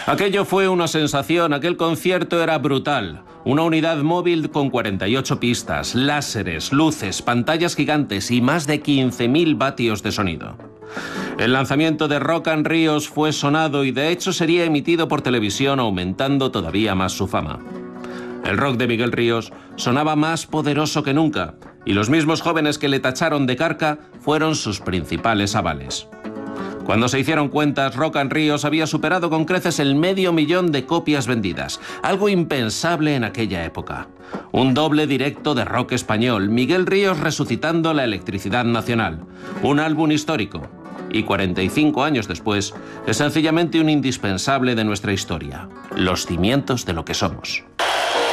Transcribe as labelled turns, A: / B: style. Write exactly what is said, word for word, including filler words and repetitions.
A: Aquello fue una sensación, aquel concierto era brutal. Una unidad móvil con cuarenta y ocho pistas, láseres, luces, pantallas gigantes y más de quince mil vatios de sonido. El lanzamiento de Rock and Ríos fue sonado y de hecho sería emitido por televisión, aumentando todavía más su fama. El rock de Miguel Ríos sonaba más poderoso que nunca y los mismos jóvenes que le tacharon de carca fueron sus principales avales. Cuando se hicieron cuentas, Rock and Ríos había superado con creces el medio millón de copias vendidas, algo impensable en aquella época. Un doble directo de rock español, Miguel Ríos resucitando la electricidad nacional. Un álbum histórico. Y cuarenta y cinco años después, es sencillamente un indispensable de nuestra historia. Los cimientos de lo que somos.